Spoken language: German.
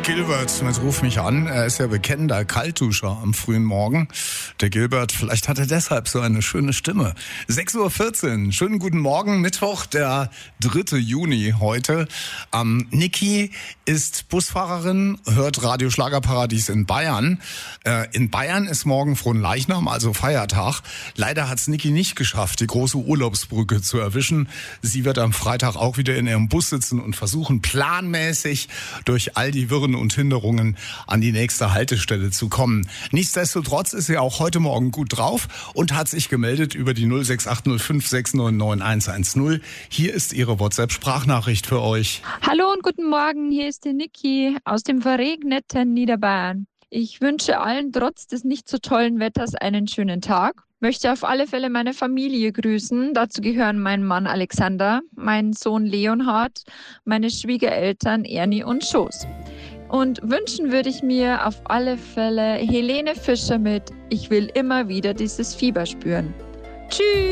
Gilbert mit Ruf mich an. Er ist ja bekennender Kaltduscher am frühen Morgen. Der Gilbert, vielleicht hat er deshalb so eine schöne Stimme. 6.14 Uhr, schönen guten Morgen, Mittwoch, der 3. Juni heute. Niki ist Busfahrerin, hört Radio Schlagerparadies in Bayern. In Bayern ist morgen Fronleichnam, also Feiertag. Leider hat es Niki nicht geschafft, die große Urlaubsbrücke zu erwischen. Sie wird am Freitag auch wieder in ihrem Bus sitzen und versuchen, planmäßig durch all die Wirren und Hinderungen an die nächste Haltestelle zu kommen. Nichtsdestotrotz ist sie auch heute Morgen gut drauf und hat sich gemeldet über die 06805699110. Hier ist ihre WhatsApp-Sprachnachricht für euch. Hallo und guten Morgen, hier ist die Niki aus dem verregneten Niederbayern. Ich wünsche allen trotz des nicht so tollen Wetters einen schönen Tag. Möchte auf alle Fälle meine Familie grüßen. Dazu gehören mein Mann Alexander, mein Sohn Leonhard, meine Schwiegereltern Ernie und Schoß. Und wünschen würde ich mir auf alle Fälle Helene Fischer mit Ich will immer wieder dieses Fieber spüren. Tschüss!